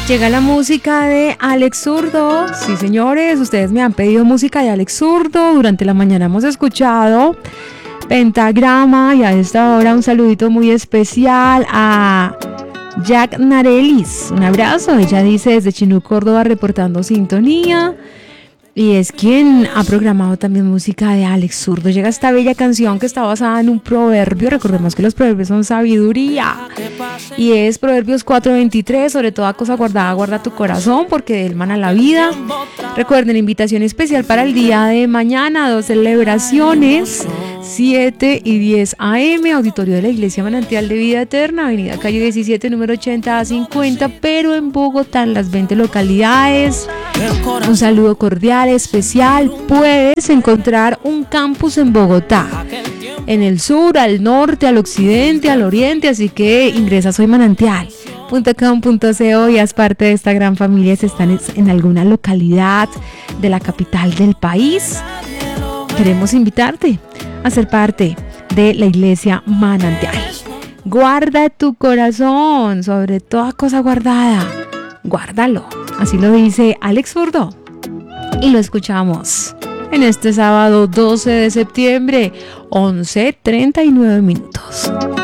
Llega la música de Alex Zurdo. Sí, señores, ustedes me han pedido música de Alex Zurdo. Durante la mañana hemos escuchado Pentagrama y a esta hora un saludito muy especial a Jack Narelis. Un abrazo, ella dice desde Chinú, Córdoba, reportando sintonía. Y es quien ha programado también música de Alex Zurdo. Llega esta bella canción que está basada en un proverbio. Recordemos que los proverbios son sabiduría. Y es Proverbios 4:23. Sobre toda cosa guardada, guarda tu corazón, porque de él mana la vida. Recuerden, invitación especial para el día de mañana. 2 celebraciones, 7 y 10 a.m. Auditorio de la Iglesia Manantial de Vida Eterna, Avenida Calle 17, número 80 a 50, pero en Bogotá, en las 20 localidades. Un saludo cordial, especial. Puedes encontrar un campus en Bogotá, en el sur, al norte, al occidente, al oriente, así que ingresa a soymanantial.com.co y haz parte de esta gran familia. Si están en alguna localidad de la capital del país, queremos invitarte a ser parte de la Iglesia Manantial. Guarda tu corazón, sobre toda cosa guardada, guárdalo. Así lo dice Alex Zurdo. Y lo escuchamos en este sábado 12 de septiembre, 11:39 minutos.